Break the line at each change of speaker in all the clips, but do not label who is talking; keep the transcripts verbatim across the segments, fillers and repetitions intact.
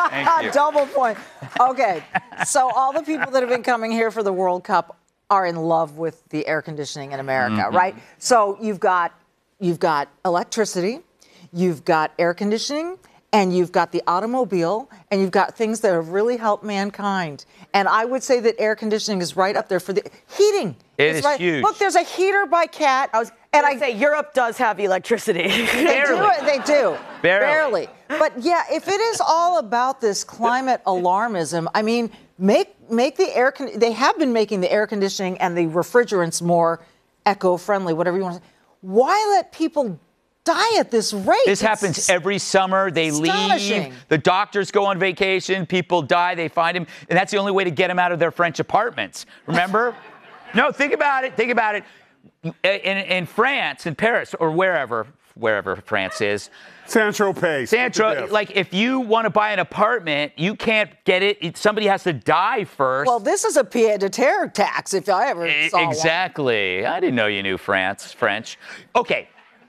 Thank you.
Double point. Okay, so all the people that have been coming here for the World Cup are in love with the air conditioning in America, mm-hmm. right? So you've got you've got electricity, you've got air conditioning, and you've got the automobile, and you've got things that have really helped mankind. And I would say that air conditioning is right up there for the heating.
It
it's
is
right.
huge.
Look, there's a heater by Cat.
I was
and
I say Europe does have electricity.
They do. They do.
Barely.
Barely. But yeah, if it is all about this climate alarmism, I mean, make make the air. Con- they have been making the air conditioning and the refrigerants more eco-friendly, whatever you want to say. Why let people die at this rate?
This
it's
happens every summer. They leave. The doctors go on vacation. People die. They find him. And that's the only way to get them out of their French apartments. Remember? No, think about it. Think about it. In, in France, in Paris, or wherever, wherever France is.
Saint-Tropez.
Saint-Tropez. Like, if you want to buy an apartment, you can't get it. it. Somebody has to die first.
Well, this is a pied-à-terre tax, if I ever saw one.
Exactly. I didn't know you knew France, French. Okay.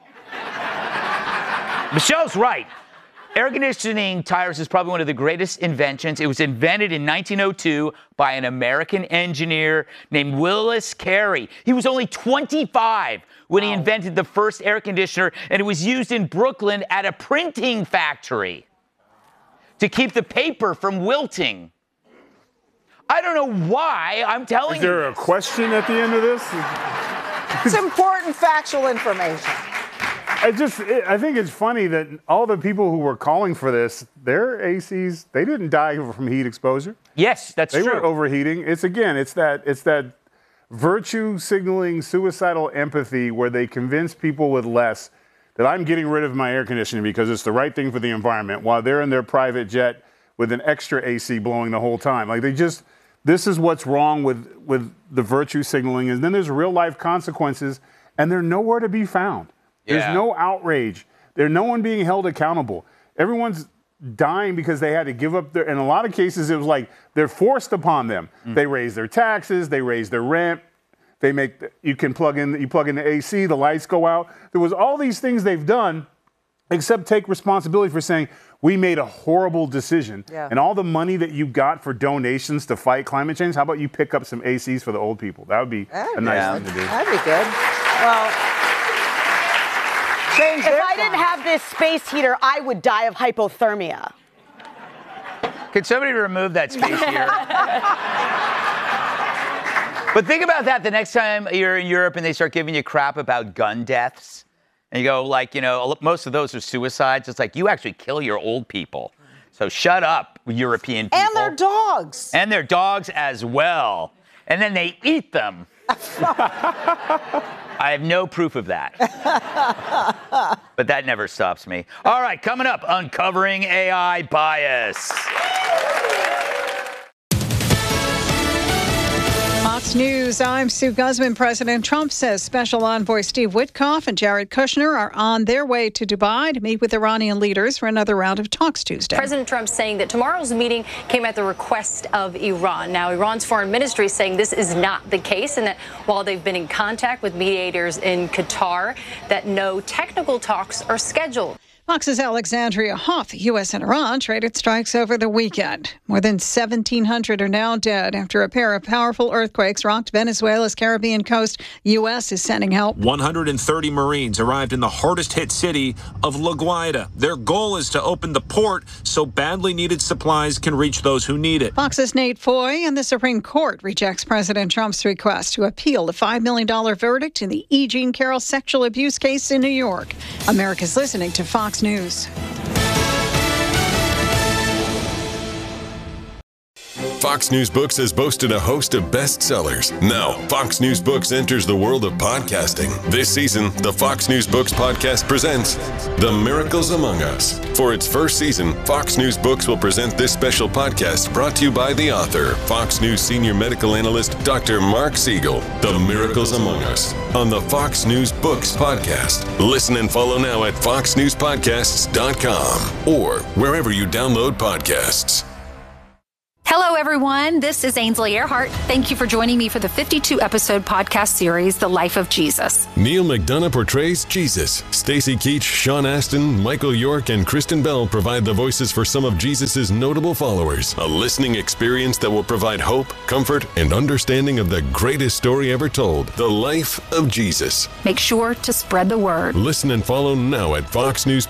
Michelle's right. Air conditioning tires is probably one of the greatest inventions. It was invented in nineteen oh two by an American engineer named Willis Carey. He was only twenty-five when wow. he invented the first air conditioner, and it was used in Brooklyn at a printing factory to keep the paper from wilting. I don't know why. I'm telling you.
Is there
you
a question at the end of this?
It's important factual information.
I just, I think it's funny that all the people who were calling for this, their A Cs, they didn't die from heat exposure.
Yes, that's
they
true.
They were overheating. It's again, it's that, it's that virtue signaling, suicidal empathy where they convince people with less that I'm getting rid of my air conditioning because it's the right thing for the environment, while they're in their private jet with an extra A C blowing the whole time. Like they just, this is what's wrong with with the virtue signaling, and then there's real life consequences, and they're nowhere to be found. There's
yeah.
no outrage. There's no one being held accountable. Everyone's dying because they had to give up their, in a lot of cases, it was like they're forced upon them. Mm. They raise their taxes, they raise their rent, they make, you can plug in, you plug in the A C, the lights go out. There was all these things they've done, except take responsibility for saying, we made a horrible decision.
Yeah.
And all the money that you got for donations to fight climate change, how about you pick up some A Cs for the old people? That would be
That'd
a nice
yeah.
thing to do.
That'd be good. Well,
if I didn't have this space heater, I would die of hypothermia.
Could somebody remove that space heater? But think about that the next time you're in Europe and they start giving you crap about gun deaths. And you go, like, you know, most of those are suicides. It's like, you actually kill your old people. So shut up, European people.
And their dogs.
And their dogs as well. And then they eat them. I have no proof of that. But that never stops me. All right, coming up, uncovering A I bias.
Fox News, I'm Sue Guzman. President Trump says Special Envoy Steve Witkoff and Jared Kushner are on their way to Dubai to meet with Iranian leaders for another round of talks Tuesday.
President Trump saying that tomorrow's meeting came at the request of Iran. Now, Iran's foreign ministry is saying this is not the case, and that while they've been in contact with mediators in Qatar, that no technical talks are scheduled.
Fox's Alexandria Hoff. U S and Iran traded strikes over the weekend. More than seventeen hundred are now dead after a pair of powerful earthquakes rocked Venezuela's Caribbean coast. U S is sending help.
one hundred thirty Marines arrived in the hardest-hit city of La Guaira. Their goal is to open the port so badly needed supplies can reach those who need it.
Fox's Nate Foy. And the Supreme Court rejects President Trump's request to appeal the five million dollars verdict in the E. Jean Carroll sexual abuse case in New York. America's listening to Fox News.
Fox News Books has boasted a host of bestsellers. Now, Fox News Books enters the world of podcasting. This season, the Fox News Books podcast presents The Miracles Among Us. For its first season, Fox News Books will present this special podcast brought to you by the author, Fox News senior medical analyst, Doctor Mark Siegel. The Miracles Among Us on the Fox News Books podcast. Listen and follow now at fox news podcasts dot com or wherever you download podcasts.
Hello,
everyone. This is Ainsley Earhart. Thank you for joining me for the fifty-two episode podcast series, The Life of Jesus.
Neil McDonough portrays Jesus. Stacy Keach, Sean Astin, Michael York, and Kristen Bell provide the voices for some of Jesus' notable followers. A listening experience that will provide hope, comfort, and understanding of the greatest story ever told, The Life of Jesus.
Make sure to spread the word.
Listen and follow now at Fox News.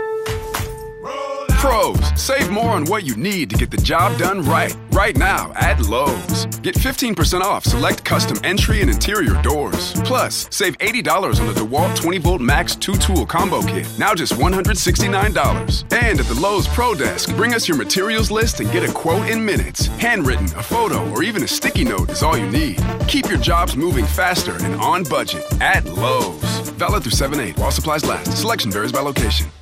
Pros, save more on what you need to get the job done right. Right now at Lowe's. Get fifteen percent off select custom entry and interior doors. Plus, save eighty dollars on the DeWalt twenty volt Max two tool combo kit. Now just one hundred sixty-nine dollars. And at the Lowe's Pro Desk, bring us your materials list and get a quote in minutes. Handwritten, a photo, or even a sticky note is all you need. Keep your jobs moving faster and on budget at Lowe's. Valid through seven eight while supplies last. Selection varies by location.